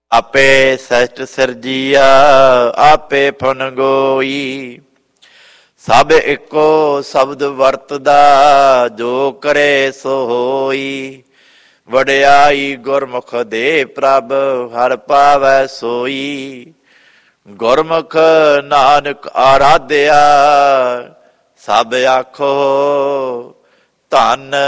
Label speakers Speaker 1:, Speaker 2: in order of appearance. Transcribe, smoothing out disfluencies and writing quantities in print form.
Speaker 1: ਆਪੇ ਸਹਿਜ ਸਿਰਜੀਆ ਆਪੇ ਫਨ ਗੋਈ। ਸਭ ਇੱਕੋ ਸ਼ਬਦ ਵਰਤਦਾ ਜੋ ਕਰੇ ਸੋ ਹੋਈ। ਵਡਿਆਈ ਗੁਰਮੁਖ ਦੇ ਪ੍ਰਭ ਹਰ ਪਾਵੈ ਸੋਈ। ਗੁਰਮੁਖ ਨਾਨਕ ਆਰਾਧਿਆ ਸਭ ਆਖੋ ਧੰਨ